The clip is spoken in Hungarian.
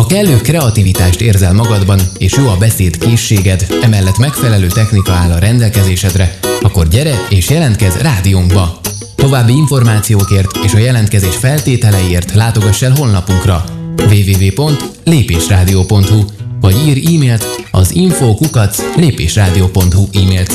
kellő kreativitást érzel magadban, és jó a beszéd készséged, emellett megfelelő technika áll a rendelkezésedre, akkor gyere és jelentkezz rádiónkba! További információkért és a jelentkezés feltételeiért látogass el honlapunkra www.lépésradio.hu vagy írj e-mailt az info@lépésradio.hu e-mail címre.